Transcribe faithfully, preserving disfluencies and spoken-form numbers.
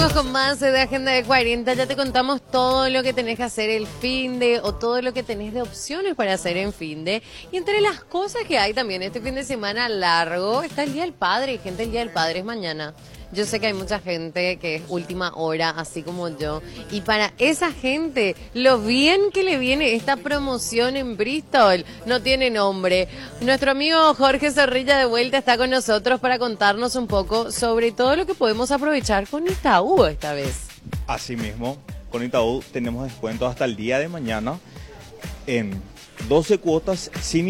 Con más de Agenda de cuarenta, ya te contamos todo lo que tenés que hacer el fin de o todo lo que tenés de opciones para hacer en fin de. Y entre las cosas que hay también este fin de semana largo está el Día del Padre. Gente, el Día del Padre es mañana. Yo sé que hay mucha gente que es última hora, así como yo. Y para esa gente, lo bien que le viene esta promoción en Bristol no tiene nombre. Nuestro amigo Jorge Zorrilla de vuelta está con nosotros para contarnos un poco sobre todo lo que podemos aprovechar con Itaú esta vez. Así mismo, con Itaú tenemos descuento hasta el día de mañana en doce cuotas sin